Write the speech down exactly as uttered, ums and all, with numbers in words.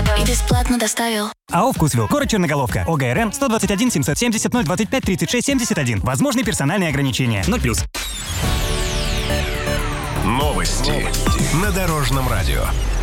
и бесплатно доставил. АО «Вкусвилл». Город Черноголовка. ОГРН сто двадцать один семьсот семьдесят ноль двадцать пять тридцать шесть семьдесят один. Возможны персональные ограничения. ноль плюс. Новости на Дорожном радио.